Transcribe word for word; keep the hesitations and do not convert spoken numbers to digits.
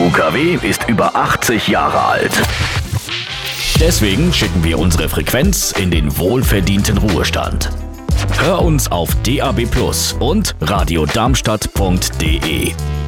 K W ist über achtzig Jahre alt. Deswegen schicken wir unsere Frequenz in den wohlverdienten Ruhestand. Hör uns auf D A B plus und radio darmstadt punkt de.